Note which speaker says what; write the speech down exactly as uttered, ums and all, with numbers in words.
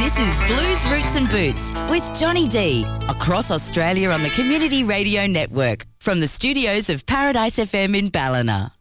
Speaker 1: This is Blues Roots and Boots with Johnny D across Australia on the Community Radio Network from the studios of Paradise F M in Ballina.